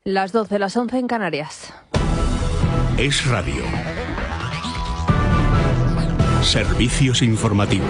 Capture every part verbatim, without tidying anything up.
Las doce, las once en Canarias. Es Radio. Servicios informativos.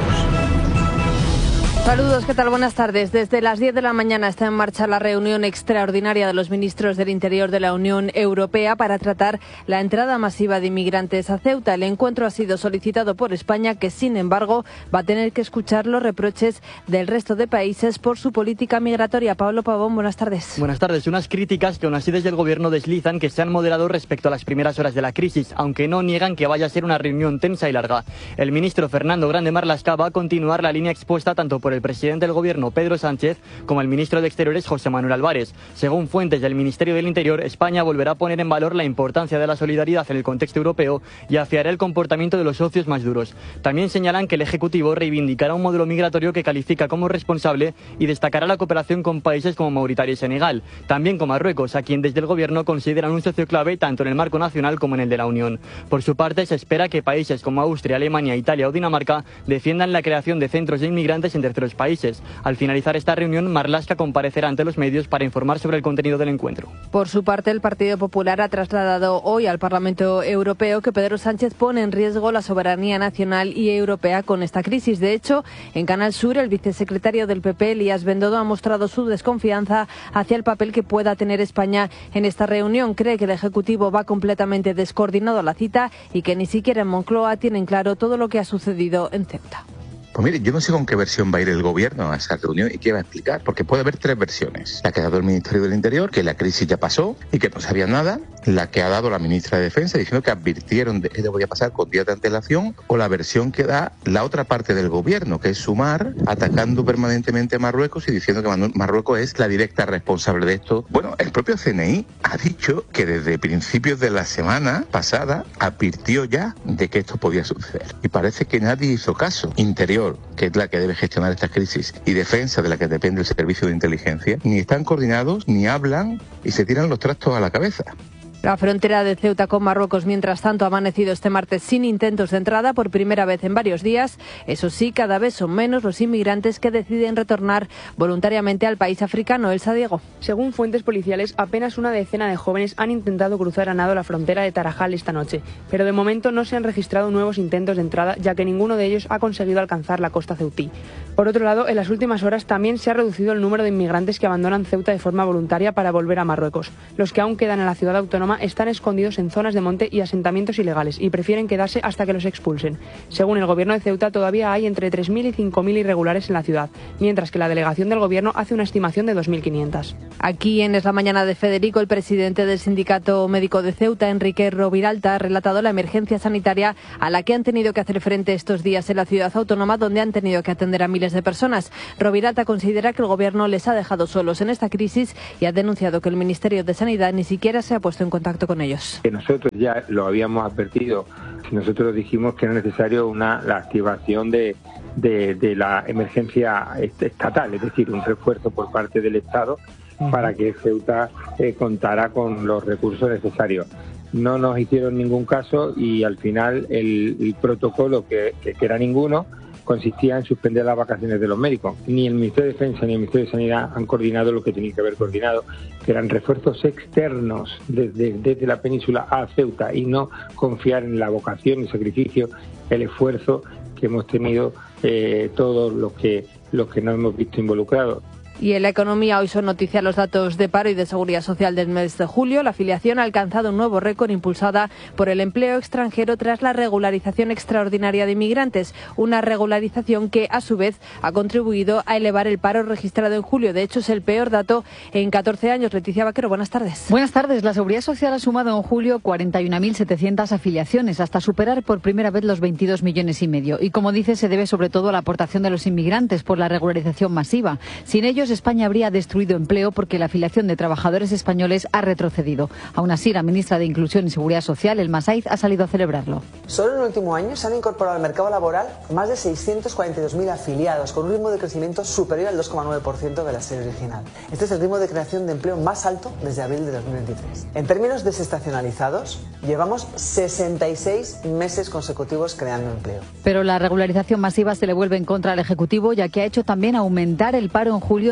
Saludos, ¿qué tal? Buenas tardes. Desde las diez de la mañana está en marcha la reunión extraordinaria de los ministros del Interior de la Unión Europea para tratar la entrada masiva de inmigrantes a Ceuta. El encuentro ha sido solicitado por España, que sin embargo va a tener que escuchar los reproches del resto de países por su política migratoria. Pablo Pavón, buenas tardes. Buenas tardes. Unas críticas que aún así desde el Gobierno deslizan que se han moderado respecto a las primeras horas de la crisis, aunque no niegan que vaya a ser una reunión tensa y larga. El ministro Fernando Grande Marlaska va a continuar la línea expuesta tanto por el presidente del Gobierno, Pedro Sánchez, como el ministro de Exteriores, José Manuel Álvarez. Según fuentes del Ministerio del Interior, España volverá a poner en valor la importancia de la solidaridad en el contexto europeo y afiará el comportamiento de los socios más duros. También señalan que el Ejecutivo reivindicará un modelo migratorio que califica como responsable y destacará la cooperación con países como Mauritania y Senegal, también con Marruecos, a quien desde el Gobierno consideran un socio clave tanto en el marco nacional como en el de la Unión. Por su parte, se espera que países como Austria, Alemania, Italia o Dinamarca defiendan la creación de centros de inmigrantes en terceros países. Al finalizar esta reunión, Marlaska comparecerá ante los medios para informar sobre el contenido del encuentro. Por su parte, el Partido Popular ha trasladado hoy al Parlamento Europeo que Pedro Sánchez pone en riesgo la soberanía nacional y europea con esta crisis. De hecho, en Canal Sur, el vicesecretario del P P, Elías Bendodo, ha mostrado su desconfianza hacia el papel que pueda tener España en esta reunión. Cree que el Ejecutivo va completamente descoordinado a la cita y que ni siquiera en Moncloa tienen claro todo lo que ha sucedido en Ceuta. Pues mire, yo no sé con qué versión va a ir el Gobierno a esa reunión y qué va a explicar, porque puede haber tres versiones. La que ha dado el Ministerio del Interior, que la crisis ya pasó y que no sabía nada. La que ha dado la ministra de Defensa, diciendo que advirtieron de que esto podía pasar con días de antelación. O la versión que da la otra parte del Gobierno, que es Sumar, atacando permanentemente a Marruecos y diciendo que Marruecos es la directa responsable de esto. Bueno, el propio C N I ha dicho que desde principios de la semana pasada advirtió ya de que esto podía suceder. Y parece que nadie hizo caso. Interior, que es la que debe gestionar estas crisis, y Defensa, de la que depende el servicio de inteligencia, ni están coordinados, ni hablan y se tiran los trastos a la cabeza. La frontera de Ceuta con Marruecos, mientras tanto, ha amanecido este martes sin intentos de entrada por primera vez en varios días. Eso sí, cada vez son menos los inmigrantes que deciden retornar voluntariamente al país africano. Elsa Diego. Según fuentes policiales, apenas una decena de jóvenes han intentado cruzar a nado la frontera de Tarajal esta noche, pero de momento no se han registrado nuevos intentos de entrada, ya que ninguno de ellos ha conseguido alcanzar la costa ceutí. Por otro lado, en las últimas horas también se ha reducido el número de inmigrantes que abandonan Ceuta de forma voluntaria para volver a Marruecos. Los que aún quedan en la ciudad autónoma están escondidos en zonas de monte y asentamientos ilegales y prefieren quedarse hasta que los expulsen. Según el Gobierno de Ceuta, todavía hay entre tres mil y cinco mil irregulares en la ciudad, mientras que la delegación del Gobierno hace una estimación de dos mil quinientos. Aquí en Es la Mañana de Federico, el presidente del Sindicato Médico de Ceuta, Enrique Roviralta, ha relatado la emergencia sanitaria a la que han tenido que hacer frente estos días en la ciudad autónoma, donde han tenido que atender a miles de personas. Roviralta considera que el Gobierno les ha dejado solos en esta crisis y ha denunciado que el Ministerio de Sanidad ni siquiera se ha puesto en contacto con ellos. Que nosotros ya lo habíamos advertido, nosotros dijimos que era necesario una la activación de, de, de la emergencia estatal, es decir, un refuerzo por parte del Estado para que Ceuta eh, contara con los recursos necesarios. No nos hicieron ningún caso y al final el, el protocolo, que, que, que era ninguno, consistía en suspender las vacaciones de los médicos. Ni el Ministerio de Defensa ni el Ministerio de Sanidad han coordinado lo que tenían que haber coordinado, que eran refuerzos externos desde, desde la península a Ceuta, y no confiar en la vocación, el sacrificio, el esfuerzo que hemos tenido eh, todos los que, los que nos hemos visto involucrados. Y en la economía hoy son noticia los datos de paro y de seguridad social del mes de julio. La afiliación ha alcanzado un nuevo récord impulsada por el empleo extranjero tras la regularización extraordinaria de inmigrantes. Una regularización que, a su vez, ha contribuido a elevar el paro registrado en julio. De hecho, es el peor dato en catorce años. Leticia Vaquero, buenas tardes. Buenas tardes. La Seguridad Social ha sumado en julio cuarenta y una mil setecientas afiliaciones, hasta superar por primera vez los veintidós millones y medio. Y como dice, se debe sobre todo a la aportación de los inmigrantes por la regularización masiva. Sin ellos, España habría destruido empleo porque la afiliación de trabajadores españoles ha retrocedido. Aún así, la ministra de Inclusión y Seguridad Social, Elma Saiz, ha salido a celebrarlo. Solo en el último año se han incorporado al mercado laboral más de seiscientos cuarenta y dos mil afiliados, con un ritmo de crecimiento superior al dos coma nueve por ciento de la serie original. Este es el ritmo de creación de empleo más alto desde abril de dos mil veintitrés. En términos desestacionalizados, llevamos sesenta y seis meses consecutivos creando empleo. Pero la regularización masiva se le vuelve en contra al Ejecutivo, ya que ha hecho también aumentar el paro en julio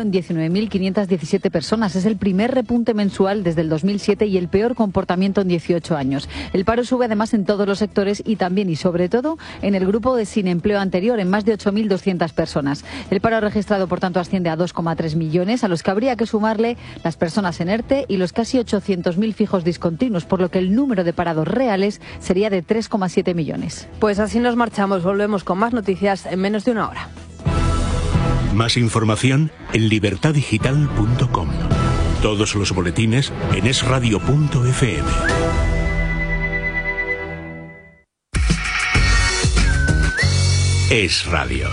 en diecinueve mil quinientas diecisiete personas. Es el primer repunte mensual desde el dos mil siete y el peor comportamiento en dieciocho años. El paro sube además en todos los sectores y también y sobre todo en el grupo de sin empleo anterior, en más de ocho mil doscientas personas. El paro registrado, por tanto, asciende a dos coma tres millones, a los que habría que sumarle las personas en ERTE y los casi ochocientos mil fijos discontinuos, por lo que el número de parados reales sería de tres coma siete millones. Pues así nos marchamos. Volvemos con más noticias en menos de una hora. Más información en libertad digital punto com. Todos los boletines en es radio punto efe eme. Es Radio.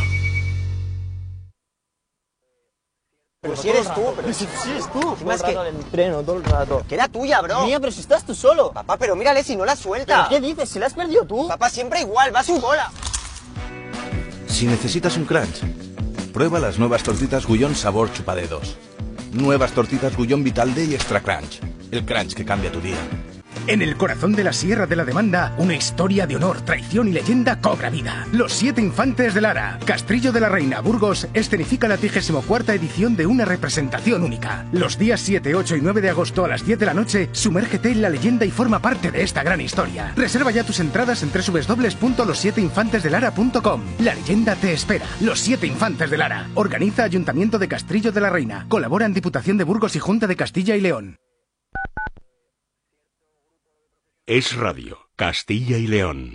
Pero si eres tú, pero si, si eres tú. ¿Qué más que el entreno todo el rato? Que era tuya, bro. Mía, pero si estás tú solo. Papá, pero mírale si no la suelta. ¿Pero qué dices? Si la has perdido tú. Papá, siempre igual, va su bola. Si necesitas un crunch, prueba las nuevas tortitas Gullón sabor chupadedos. Nuevas tortitas Gullón Vital Day Extra Crunch. El crunch que cambia tu día. En el corazón de la Sierra de la Demanda, una historia de honor, traición y leyenda cobra vida. Los siete infantes de Lara. Castrillo de la Reina, Burgos, escenifica la trigésima cuarta edición de una representación única. Los días siete, ocho y nueve de agosto a las diez de la noche, sumérgete en la leyenda y forma parte de esta gran historia. Reserva ya tus entradas en doble u doble u doble u punto los siete infantes de lara punto com. La leyenda te espera. Los siete infantes de Lara. Organiza Ayuntamiento de Castrillo de la Reina. Colaboran Diputación de Burgos y Junta de Castilla y León. Es Radio, Castilla y León.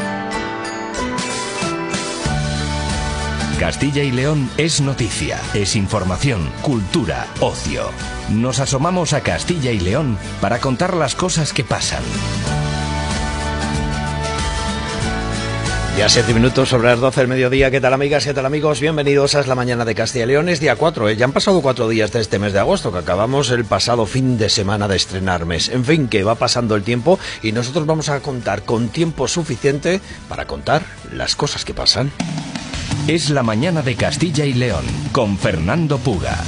Castilla y León es noticia, es información, cultura, ocio. Nos asomamos a Castilla y León para contar las cosas que pasan. Ya siete minutos sobre las doce del mediodía. ¿Qué tal, amigas? ¿Qué tal, amigos? Bienvenidos a Es la Mañana de Castilla y León. Es día cuatro, ¿eh? Ya han pasado cuatro días de este mes de agosto, que acabamos el pasado fin de semana de estrenar mes. En fin, que va pasando el tiempo y nosotros vamos a contar con tiempo suficiente para contar las cosas que pasan. Es la Mañana de Castilla y León, con Fernando Puga.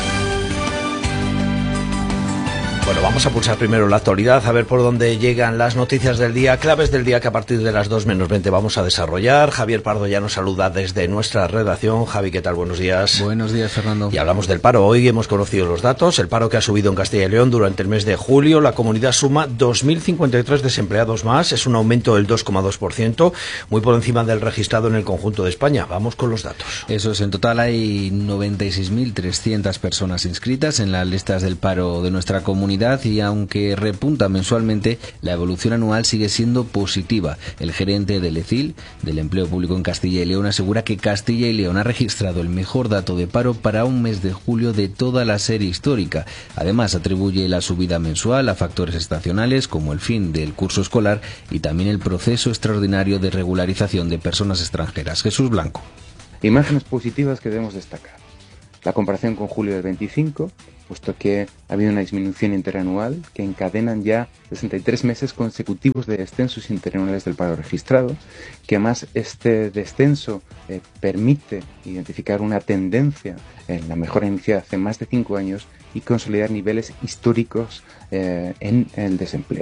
Bueno, vamos a pulsar primero la actualidad, a ver por dónde llegan las noticias del día, claves del día que a partir de las dos menos veinte vamos a desarrollar. Javier Pardo ya nos saluda desde nuestra redacción. Javi, ¿qué tal? Buenos días. Buenos días, Fernando. Y hablamos del paro. Hoy hemos conocido los datos. El paro que ha subido en Castilla y León durante el mes de julio. La comunidad suma dos mil cincuenta y tres desempleados más. Es un aumento del dos coma dos por ciento, muy por encima del registrado en el conjunto de España. Vamos con los datos. Eso es, en total hay noventa y seis mil trescientas personas inscritas en las listas del paro de nuestra comunidad. Y aunque repunta mensualmente, la evolución anual sigue siendo positiva. El gerente del E C I L, del Empleo Público en Castilla y León, asegura que Castilla y León ha registrado el mejor dato de paro para un mes de julio de toda la serie histórica. Además, atribuye la subida mensual a factores estacionales como el fin del curso escolar y también el proceso extraordinario de regularización de personas extranjeras. Jesús Blanco. Imágenes positivas que debemos destacar. La comparación con julio del veinticinco, puesto que ha habido una disminución interanual que encadenan ya sesenta y tres meses consecutivos de descensos interanuales del paro registrado, que además este descenso eh, permite identificar una tendencia en la mejora iniciada hace más de cinco años y consolidar niveles históricos eh, en el desempleo.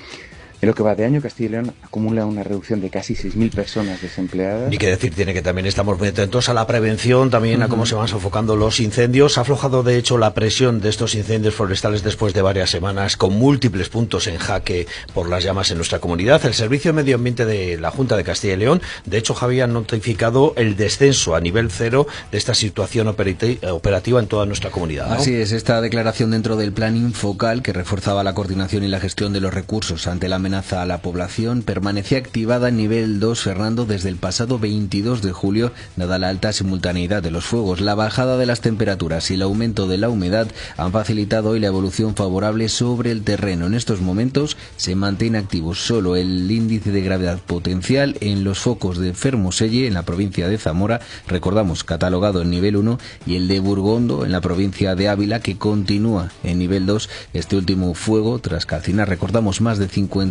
En lo que va de año, Castilla y León acumula una reducción de casi seis mil personas desempleadas. Y que decir tiene que también estamos muy atentos a la prevención, también a cómo se van sofocando los incendios. Ha aflojado, de hecho, la presión de estos incendios forestales después de varias semanas, con múltiples puntos en jaque por las llamas en nuestra comunidad. El Servicio de Medio Ambiente de la Junta de Castilla y León, de hecho, Javier, ha notificado el descenso a nivel cero de esta situación operativa en toda nuestra comunidad, ¿no? Así es, esta declaración dentro del plan Infocal, que reforzaba la coordinación y la gestión de los recursos ante la amenaza a la población, permanecía activada en nivel dos, Fernando, desde el pasado veintidós de julio, dada la alta simultaneidad de los fuegos. La bajada de las temperaturas y el aumento de la humedad han facilitado hoy la evolución favorable sobre el terreno. En estos momentos se mantiene activo solo el índice de gravedad potencial en los focos de Fermoselle, en la provincia de Zamora, recordamos, catalogado en nivel uno, y el de Burgondo, en la provincia de Ávila, que continúa en nivel dos. Este último fuego, tras calcinar, recordamos, más de cincuenta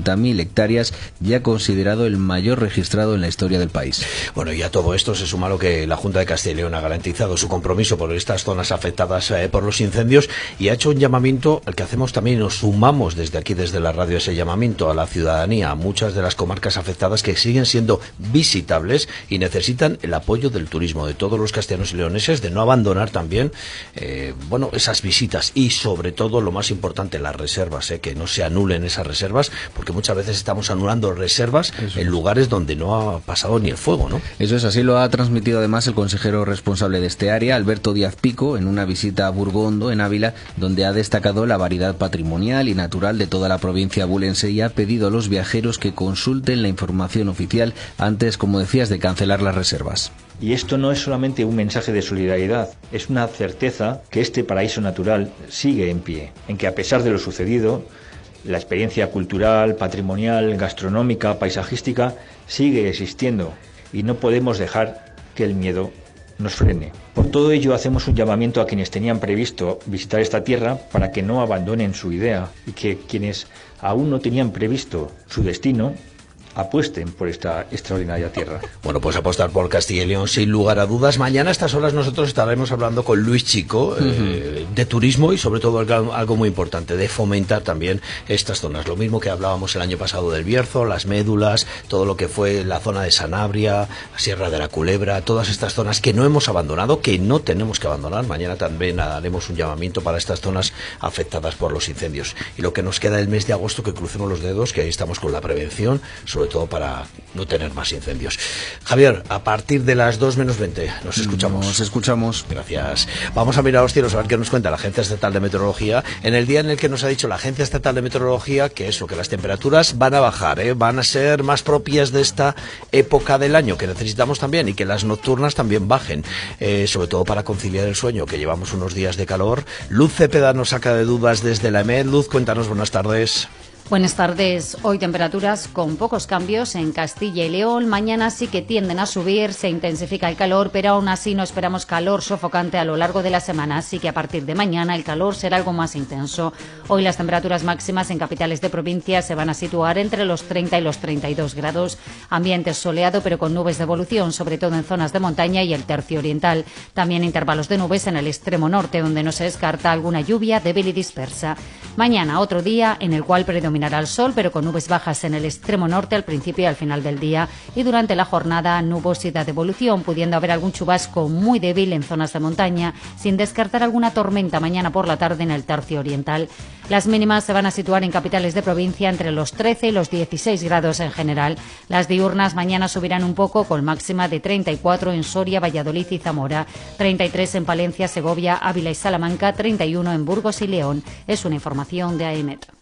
cincuenta mil hectáreas, ya considerado el mayor registrado en la historia del país. Bueno, y a todo esto se suma lo que la Junta de Castilla y León ha garantizado su compromiso por estas zonas afectadas eh, por los incendios, y ha hecho un llamamiento al que hacemos también, nos sumamos desde aquí, desde la radio, ese llamamiento a la ciudadanía, a muchas de las comarcas afectadas que siguen siendo visitables y necesitan el apoyo del turismo de todos los castellanos y leoneses, de no abandonar también eh, bueno, esas visitas y sobre todo, lo más importante, las reservas, eh, que no se anulen esas reservas, porque muchas veces estamos anulando reservas Eso en es. lugares donde no ha pasado ni el fuego, ¿no? Eso es así, lo ha transmitido además el consejero responsable de este área, Alberto Díaz Pico, en una visita a Burgondo, en Ávila, donde ha destacado la variedad patrimonial y natural de toda la provincia abulense y ha pedido a los viajeros que consulten la información oficial antes, como decías, de cancelar las reservas. Y esto no es solamente un mensaje de solidaridad, es una certeza que este paraíso natural sigue en pie, en que a pesar de lo sucedido, la experiencia cultural, patrimonial, gastronómica, paisajística sigue existiendo y no podemos dejar que el miedo nos frene. Por todo ello hacemos un llamamiento a quienes tenían previsto visitar esta tierra para que no abandonen su idea y que quienes aún no tenían previsto su destino apuesten por esta extraordinaria tierra. Bueno, pues apostar por Castilla y León sin lugar a dudas. Mañana a estas horas nosotros estaremos hablando con Luis Chico uh-huh. eh, de turismo y sobre todo algo, algo muy importante, de fomentar también estas zonas. Lo mismo que hablábamos el año pasado del Bierzo, las Médulas, todo lo que fue la zona de Sanabria, la Sierra de la Culebra, todas estas zonas que no hemos abandonado, que no tenemos que abandonar. Mañana también haremos un llamamiento para estas zonas afectadas por los incendios. Y lo que nos queda el mes de agosto, que crucemos los dedos, que ahí estamos con la prevención, sobre todo para no tener más incendios. Javier, a partir de las dos menos veinte nos escuchamos. Nos escuchamos. Gracias. Vamos a mirar los cielos a ver qué nos cuenta la Agencia Estatal de Meteorología en el día en el que nos ha dicho la Agencia Estatal de Meteorología que eso, que las temperaturas van a bajar, ¿eh? van a ser más propias de esta época del año que necesitamos también, y que las nocturnas también bajen, eh, sobre todo para conciliar el sueño, que llevamos unos días de calor. Luz Cepeda nos saca de dudas desde la E M E D. Luz, cuéntanos, buenas tardes. Buenas tardes. Hoy temperaturas con pocos cambios en Castilla y León. Mañana sí que tienden a subir, se intensifica el calor, pero aún así no esperamos calor sofocante a lo largo de la semana. Así que a partir de mañana el calor será algo más intenso. Hoy las temperaturas máximas en capitales de provincia se van a situar entre los treinta y los treinta y dos grados. Ambiente soleado pero con nubes de evolución, sobre todo en zonas de montaña y el tercio oriental. También intervalos de nubes en el extremo norte, donde no se descarta alguna lluvia débil y dispersa. Mañana otro día en el cual predomina Dominará el sol, pero con nubes bajas en el extremo norte al principio y al final del día. Y durante la jornada, nubosidad de evolución, pudiendo haber algún chubasco muy débil en zonas de montaña, sin descartar alguna tormenta mañana por la tarde en el tercio oriental. Las mínimas se van a situar en capitales de provincia entre los trece y los dieciséis grados en general. Las diurnas mañana subirán un poco, con máxima de treinta y cuatro en Soria, Valladolid y Zamora, treinta y tres en Palencia, Segovia, Ávila y Salamanca, treinta y uno en Burgos y León. Es una información de A E M E T.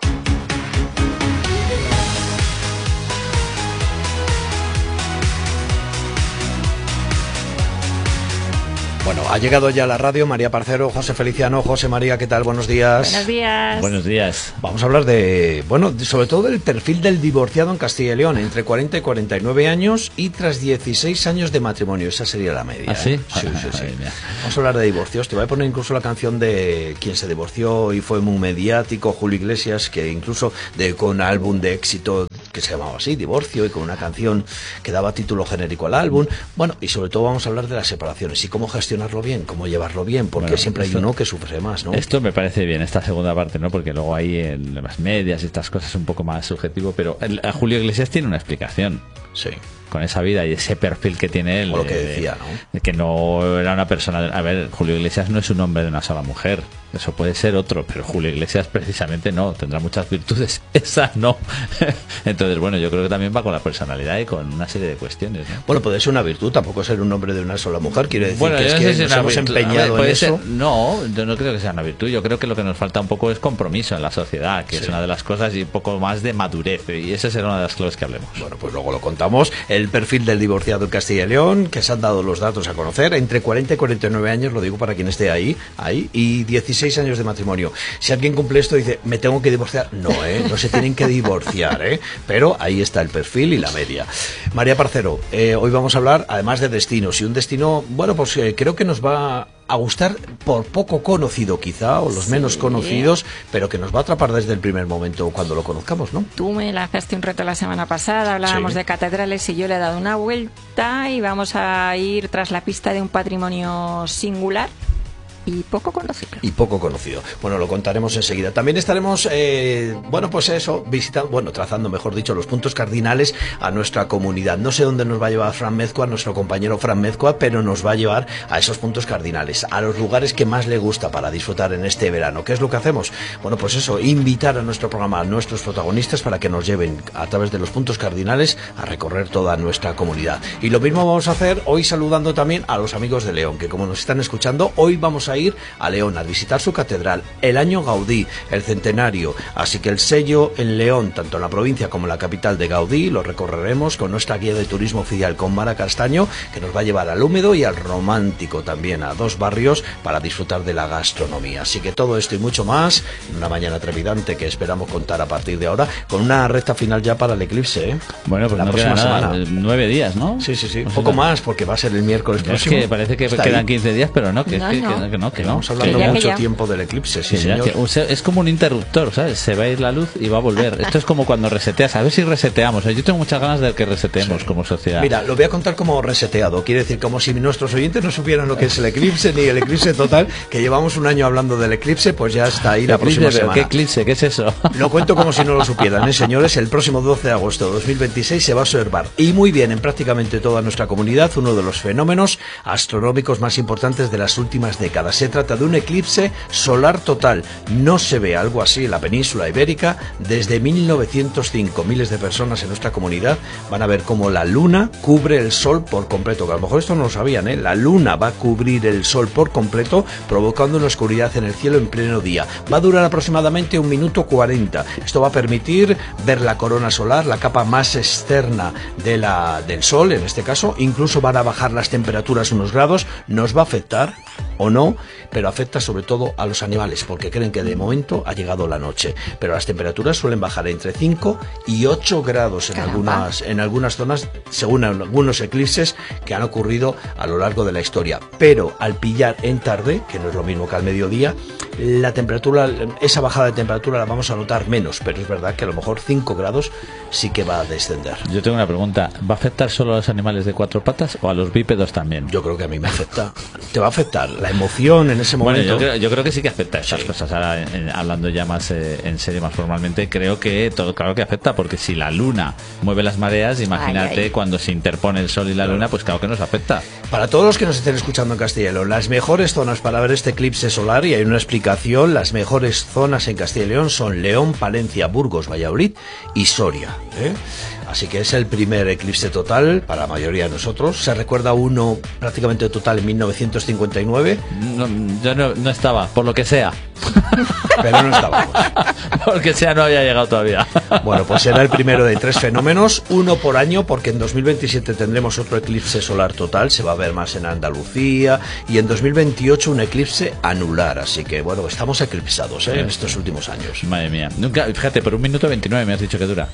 Bueno, ha llegado ya a la radio María Parcero, José Feliciano. José María, ¿qué tal? Buenos días. Buenos días. Buenos días. Vamos a hablar de, bueno, sobre todo del perfil del divorciado en Castilla y León, entre cuarenta y cuarenta y nueve años y tras dieciséis años de matrimonio. Esa sería la media. ¿Ah, sí? ¿eh? Sí, sí, sí. Vamos a hablar de divorcios. Te voy a poner incluso la canción de quien se divorció y fue muy mediático, Julio Iglesias, que incluso de, con álbum de éxito que se llamaba así, Divorcio, y con una canción que daba título genérico al álbum. Bueno, y sobre todo vamos a hablar de las separaciones y cómo gestionarlo bien, cómo llevarlo bien, porque bueno, siempre esto, hay uno que sufre más, ¿no? Esto me parece bien, esta segunda parte, ¿no? Porque luego hay en las medias y estas cosas un poco más subjetivo, pero el, a Julio Iglesias tiene una explicación. Sí. Con esa vida y ese perfil que tiene él. O lo que decía, ¿no? De que no era una persona... A ver, Julio Iglesias no es un hombre de una sola mujer. Eso puede ser otro, pero Julio Iglesias precisamente no. Tendrá muchas virtudes. Esa no. Entonces, bueno, yo creo que también va con la personalidad y con una serie de cuestiones, ¿no? Bueno, puede ser una virtud, tampoco ser un hombre de una sola mujer. Quiere decir bueno, que es no que si nos es hemos virtud. empeñado ver, en eso. Ser, no, yo no creo que sea una virtud. Yo creo que lo que nos falta un poco es compromiso en la sociedad, que sí. es una de las cosas, y un poco más de madurez. Y esa será una de las claves que hablemos. Bueno, pues luego lo contamos. El perfil del divorciado en Castilla y León, que se han dado los datos a conocer, entre cuarenta y cuarenta y nueve años, lo digo para quien esté ahí, ahí, y dieciséis años de matrimonio. Si alguien cumple esto y dice, me tengo que divorciar, no, ¿eh? No se tienen que divorciar, ¿eh? Pero ahí está el perfil y la media. María Parcero, eh, hoy vamos a hablar, además de destinos, y un destino, bueno, pues eh, creo que nos va a a gustar por poco conocido quizá, o los sí. menos conocidos, pero que nos va a atrapar desde el primer momento cuando lo conozcamos, ¿no? Tú me lanzaste un reto la semana pasada, hablábamos sí. de catedrales y yo le he dado una vuelta y vamos a ir tras la pista de un patrimonio singular y poco conocido. Y poco conocido. Bueno, lo contaremos enseguida. También estaremos, eh, bueno, pues eso, visitando, bueno, trazando, mejor dicho, los puntos cardinales a nuestra comunidad. No sé dónde nos va a llevar Fran Mezcua, nuestro compañero Fran Mezcua, pero nos va a llevar a esos puntos cardinales, a los lugares que más le gusta para disfrutar en este verano. ¿Qué es lo que hacemos? Bueno, pues eso, invitar a nuestro programa, a nuestros protagonistas para que nos lleven a través de los puntos cardinales a recorrer toda nuestra comunidad. Y lo mismo vamos a hacer hoy saludando también a los amigos de León, que como nos están escuchando, hoy vamos a ir a León a visitar su catedral, el año Gaudí, el centenario, así que el sello en León, tanto en la provincia como en la capital de Gaudí, lo recorreremos con nuestra guía de turismo oficial, con Mara Castaño, que nos va a llevar al húmedo y al romántico también, a dos barrios para disfrutar de la gastronomía. Así que todo esto y mucho más en una mañana trepidante que esperamos contar a partir de ahora, con una recta final ya para el eclipse, ¿eh? Bueno, pues la no próxima queda nada, semana. nueve días, ¿no? Sí, sí, sí, un poco más, porque va a ser el miércoles próximo. Es que parece que Está quedan ahí. quince días, pero no, que, No, que, no. que, que no, que no. Estamos hablando Que ya, mucho que ya. tiempo del eclipse, sí, Que ya, señor. que, o sea, es como un interruptor, ¿sabes? Se va a ir la luz y va a volver. Esto es como cuando reseteas, a ver si reseteamos. Yo tengo muchas ganas de que reseteemos sí. como sociedad. Mira, lo voy a contar como reseteado. Quiere decir, como si nuestros oyentes no supieran lo que es el eclipse ni el eclipse total, que llevamos un año hablando del eclipse, pues ya está ahí la Eclipse, próxima pero semana. ¿qué eclipse? ¿Qué es eso? Lo cuento como si no lo supieran, ¿eh, señores? El próximo doce de agosto de dos mil veintiséis se va a observar, y muy bien, en prácticamente toda nuestra comunidad, uno de los fenómenos astronómicos más importantes de las últimas décadas. Se trata de un eclipse solar total. No se ve algo así en la península ibérica desde mil novecientos cinco. Miles de personas en nuestra comunidad van a ver cómo la luna cubre el sol por completo, que a lo mejor esto no lo sabían, ¿eh? La luna va a cubrir el sol por completo, provocando una oscuridad en el cielo en pleno día. Va a durar aproximadamente un minuto cuarenta. Esto va a permitir ver la corona solar, la capa más externa de la, del sol, en este caso. Incluso van a bajar las temperaturas unos grados. Nos va a afectar o no, pero afecta sobre todo a los animales, porque creen que de momento ha llegado la noche, pero las temperaturas suelen bajar entre cinco y ocho grados en algunas, en algunas zonas, según algunos eclipses que han ocurrido a lo largo de la historia. Pero al pillar en tarde, que no es lo mismo que al mediodía, la temperatura, esa bajada de temperatura la vamos a notar menos, pero es verdad que a lo mejor cinco grados sí que va a descender. Yo tengo una pregunta, ¿va a afectar solo a los animales de cuatro patas o a los bípedos también? Yo creo que a mí me afecta. Te va a afectar la emoción en ese momento. Bueno, yo creo, yo creo que sí que afecta estas sí. cosas. Ahora, en, hablando ya más eh, en serio, más formalmente, creo que todo, claro que afecta, porque si la luna mueve las mareas, imagínate ay, ay. cuando se interpone el sol y la luna, pues claro que nos afecta. Para todos los que nos estén escuchando en Castilla y León, las mejores zonas para ver este eclipse solar, y hay una explicación, las mejores zonas en Castilla y León son León, Palencia, Burgos, Valladolid y Soria, ¿eh? Así que es el primer eclipse total para la mayoría de nosotros. Se recuerda uno prácticamente total en mil novecientos cincuenta y nueve. No, yo no, no estaba, por lo que sea. Pero no estábamos. Porque sea no había llegado todavía. Bueno, pues será el primero de tres fenómenos, uno por año, porque en dos mil veintisiete tendremos otro eclipse solar total, se va a ver más en Andalucía, y en dos mil veintiocho un eclipse anular. Así que bueno, estamos eclipsados, ¿eh? en estos últimos años. Madre mía. Nunca, fíjate, por un minuto veintinueve me has dicho que dura.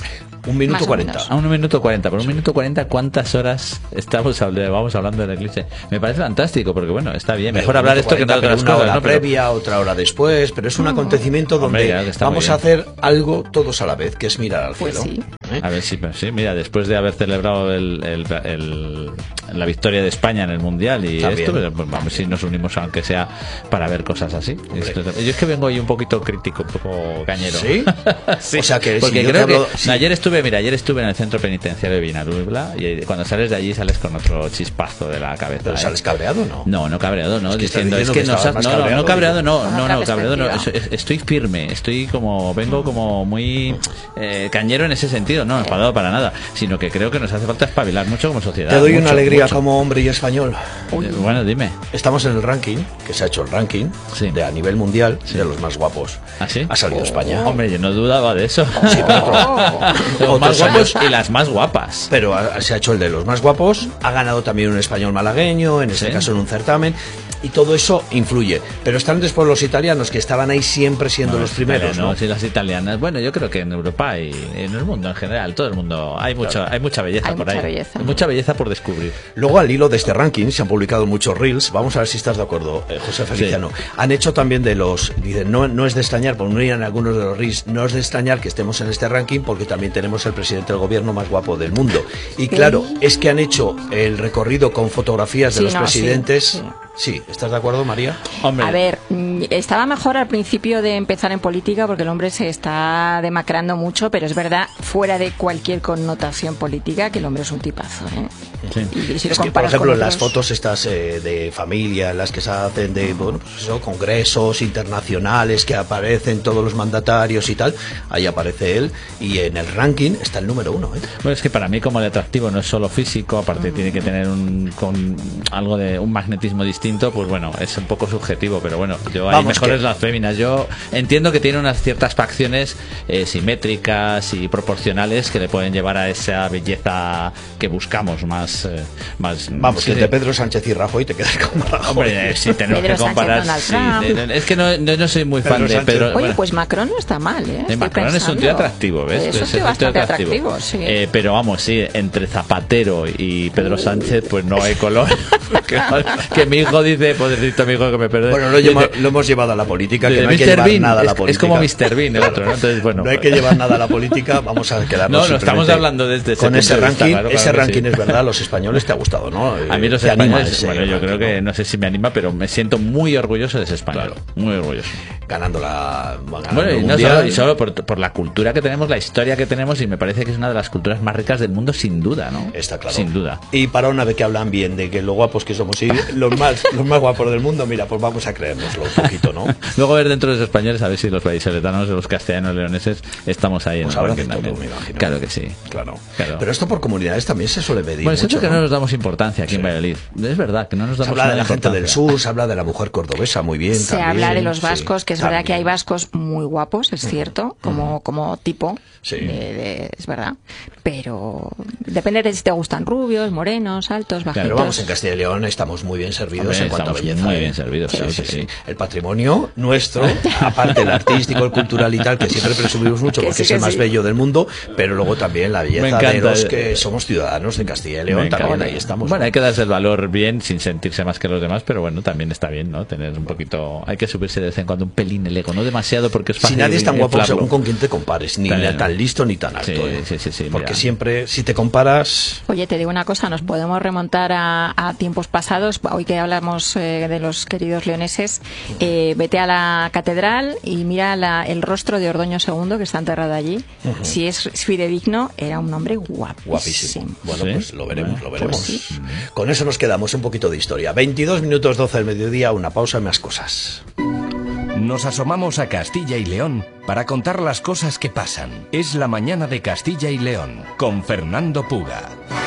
Un minuto cuarenta. A un minuto cuarenta. Por un minuto cuarenta, ¿cuántas horas estamos hablando, vamos hablando del eclipse? Me parece fantástico, porque bueno, está bien. Mejor hablar esto que de otras una cosas, hora ¿no? previa, pero... otra hora después, pero es un acontecimiento donde Hombre, vamos a hacer algo todos a la vez, que es mirar al cielo. Pues sí. ¿Eh? A ver si, sí, sí, mira, después de haber celebrado el, el, el, la victoria de España en el Mundial y también. Esto, pues vamos a ver si nos unimos, aunque sea para ver cosas así. Esto, yo es que vengo ahí un poquito crítico, un poco cañero. ¿Sí? sí. O sea que porque si creo hablo, que sí. ayer estuve, mira, ayer estuve en el centro penitenciario de Vinarubla y cuando sales de allí sales con otro chispazo de la cabeza. ¿Pero ¿eh? sales cabreado o no? No, no cabreado, no, es que diciendo, es que, que no, no, no, no cabreado, no, no, no, cabreado no, estoy firme, estoy como, vengo como muy eh, cañero en ese sentido, no enfadado para nada, sino que creo que nos hace falta espabilar mucho como sociedad. Te doy mucho, una alegría mucho. como hombre y español. Uy. Bueno, dime. Estamos en el ranking, que se ha hecho el ranking sí. de a nivel mundial sí. de los más guapos. ¿Ah, sí? Ha salido oh. España. Hombre, yo no dudaba de eso. Sí, pero oh. Los más guapos y las más guapas. Pero ha, se ha hecho el de los más guapos. Ha ganado también un español malagueño, en este sí. caso en un certamen. y todo eso influye. Pero están después los italianos, que estaban ahí siempre siendo no, los primeros, ¿no? Sí, las italianas. Bueno, yo creo que en Europa y en el mundo en general, todo el mundo, hay mucha, claro. hay mucha belleza hay por mucha ahí. Belleza. Hay mucha belleza por descubrir. Luego, al hilo de este ranking, se han publicado muchos reels. Vamos a ver si estás de acuerdo, eh, José Feliciano. Sí. Han hecho también de los... Dicen, no, no es de extrañar, por no ir en algunos de los reels, no es de extrañar que estemos en este ranking, porque también tenemos el presidente del gobierno más guapo del mundo. Y claro, sí. es que han hecho el recorrido con fotografías de sí, los no, presidentes... Sí, sí. Sí, ¿estás de acuerdo, María? Hombre. A ver, estaba mejor al principio de empezar en política porque el hombre se está demacrando mucho, pero es verdad, fuera de cualquier connotación política, que el hombre es un tipazo, ¿eh? Sí. Y si es que, por ejemplo, en las fotos estas eh, de familia, las que se hacen de bueno, pues eso, congresos internacionales que aparecen todos los mandatarios y tal, ahí aparece él, y en el ranking está el número uno, ¿eh? Bueno, es que para mí como de atractivo no es solo físico, aparte mm. tiene que tener un con algo de un magnetismo distinto, pues bueno, es un poco subjetivo, pero bueno, yo hay Vamos mejores que... las féminas. Yo entiendo que tiene unas ciertas facciones eh, simétricas y proporcionales que le pueden llevar a esa belleza que buscamos más Eh, más Vamos, que entre Pedro Sánchez y Rajoy te quedas con Rajoy. Hombre, eh, sí, tenemos Pedro que comparar. Sí, de, de, es que no, no, no soy muy Pedro fan Sánchez. de Pedro. Oye, bueno, pues Macron no está mal, ¿eh? De Macron pensando. Es un tío atractivo, ¿ves? Es un tío bastante atractivo, atractivo sí. Eh, pero vamos, sí, entre Zapatero y Pedro Sánchez, pues no hay color. que, que mi hijo dice, pobrecito mi hijo que me perdone. Bueno, lo, lleva, lo hemos llevado a la política, que no hay que llevar Bean, nada a la es, política. Es como mister Bean el otro, ¿no? Entonces, bueno. No hay que llevar nada a la política, vamos a quedarnos. No, no estamos hablando desde con ese ranking. Claro, ese claro ranking sí. es verdad, los españoles te ha gustado, ¿no? A mí los españoles, bueno, yo creo que no sé si me anima, pero me siento muy orgulloso de ese español, claro. muy orgulloso. Ganando la ganando bueno, y no solo, y solo por, por la cultura que tenemos, la historia que tenemos, y me parece que es una de las culturas más ricas del mundo, sin duda, ¿no? Está claro. Sin duda. Y para una vez que hablan bien de que lo guapos que somos y los más los más guapos del mundo, mira, pues vamos a creérnoslo un poquito, ¿no? Luego ver dentro de los españoles a ver si los vallisoletanos, los castellanos, leoneses, estamos ahí pues en el ranking todo, también. Me imagino. Claro que sí. Claro. claro. Pero esto por comunidades también se suele pedir. Bueno, es mucho, que ¿no? no nos damos importancia aquí sí. en Valladolid. Es verdad que no nos damos se habla de la gente del sur, se habla de la mujer cordobesa, muy bien. Se también, habla de los vascos, sí, que es también. verdad que hay vascos muy guapos, es cierto, como, como tipo, sí. de, de, es verdad. Pero depende de si te gustan rubios, morenos, altos, bajitos. Pero vamos, en Castilla y León estamos muy bien servidos Hombre, en cuanto a belleza. Muy bien servidos, sí, claro sí, que sí. sí. El patrimonio nuestro, aparte el artístico, el cultural y tal, que siempre presumimos mucho porque sí, es el más sí. bello del mundo, pero luego también la belleza de los que somos ciudadanos de Castilla y León, también ahí estamos. Bueno, ¿no? hay que darse el valor bien, sin sentirse más que los demás, pero bueno, también está bien, ¿no? Tener un poquito, hay que subirse de vez en cuando un pelín el ego, no demasiado porque es fácil. Si nadie es tan guapo inflarlo. según con quien te compares, ni también, tan listo ni tan alto. Sí, ¿eh? sí, sí, sí, porque mira. siempre, si te comparas... Oye, te digo una cosa, nos podemos remontar a, a tiempos pasados, hoy que hablamos eh, de los queridos leoneses, eh, vete a la catedral y mira la, el rostro de Ordoño segundo, que está enterrado allí. Uh-huh. Si es fidedigno, era un hombre guapísimo. Guapísimo. Bueno, ¿sí? Pues lo veremos, bueno, lo veremos. Pues sí. Con eso nos quedamos, un poquito de historia. veintidós minutos doce del mediodía, una pausa y más cosas. Nos asomamos a Castilla y León para contar las cosas que pasan. Es la mañana de Castilla y León, con Fernando Puga.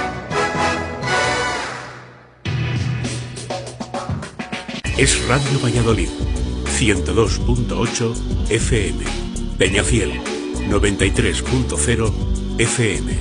Es Radio Valladolid, ciento dos punto ocho F M. Peñafiel, noventa y tres punto cero F M.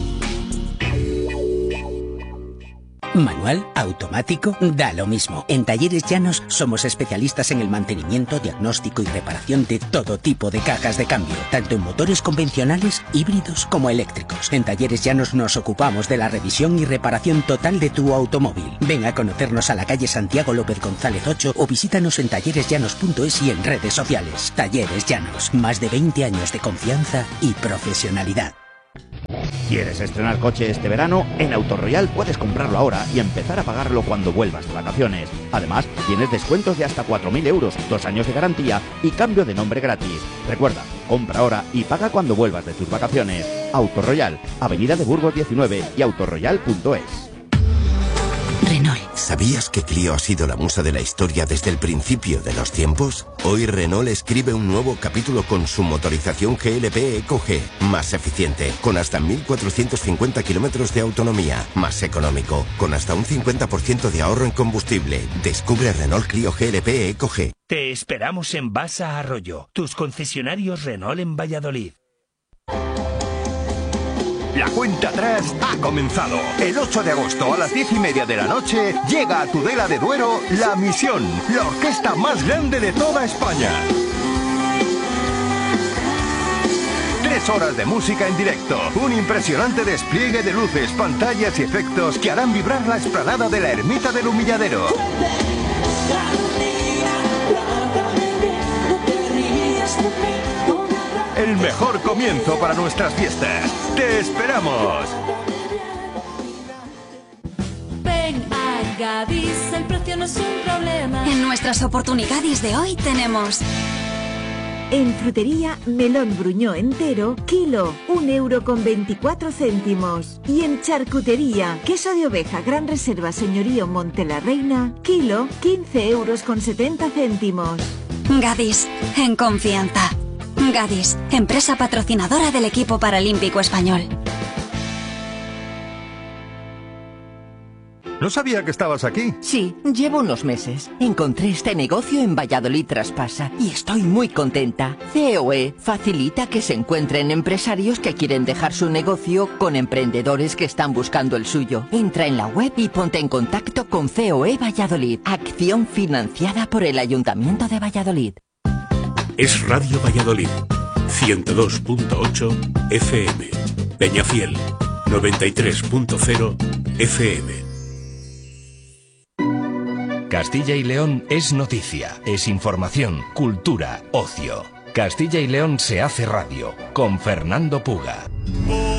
Manual, automático, da lo mismo. En Talleres Llanos somos especialistas en el mantenimiento, diagnóstico y reparación de todo tipo de cajas de cambio, tanto en motores convencionales, híbridos como eléctricos. En Talleres Llanos nos ocupamos de la revisión y reparación total de tu automóvil. Ven a conocernos a la calle Santiago López González ocho o visítanos en talleres llanos punto es y en redes sociales. Talleres Llanos, más de veinte años de confianza y profesionalidad. ¿Quieres estrenar coche este verano? En Autoroyal puedes comprarlo ahora y empezar a pagarlo cuando vuelvas de vacaciones. Además, tienes descuentos de hasta cuatro mil euros, dos años de garantía y cambio de nombre gratis. Recuerda, compra ahora y paga cuando vuelvas de tus vacaciones. Autoroyal, Avenida de Burgos diecinueve y autoroyal punto es. Renault. ¿Sabías que Clio ha sido la musa de la historia desde el principio de los tiempos? Hoy Renault escribe un nuevo capítulo con su motorización G L P Eco G, más eficiente, con hasta mil cuatrocientos cincuenta kilómetros de autonomía, más económico, con hasta un cincuenta por ciento de ahorro en combustible. Descubre Renault Clio G L P Eco G. Te esperamos en Basa Arroyo, tus concesionarios Renault en Valladolid. La cuenta atrás ha comenzado. El ocho de agosto a las diez y media de la noche llega a Tudela de Duero La Misión, la orquesta más grande de toda España. Tres horas de música en directo, un impresionante despliegue de luces, pantallas y efectos que harán vibrar la explanada de la Ermita del Humilladero. El mejor comienzo para nuestras fiestas. ¡Te esperamos! Ven a Gadis, el precio no es un problema. En nuestras oportunidades de hoy tenemos... En frutería, melón bruñó entero, kilo, un euro con veinticuatro céntimos. Y en charcutería, queso de oveja Gran Reserva Señorío Monte la Reina, kilo, quince euros con setenta céntimos. Gadis, en confianza. Gadis, empresa patrocinadora del equipo paralímpico español. No sabía que estabas aquí. Sí, llevo unos meses. Encontré este negocio en Valladolid Traspasa y estoy muy contenta. C O E facilita que se encuentren empresarios que quieren dejar su negocio con emprendedores que están buscando el suyo. Entra en la web y ponte en contacto con C O E Valladolid. Acción financiada por el Ayuntamiento de Valladolid. Es Radio Valladolid, ciento dos punto ocho F M. Peñafiel, noventa y tres punto cero F M. Castilla y León es noticia, es información, cultura, ocio. Castilla y León se hace radio con Fernando Puga.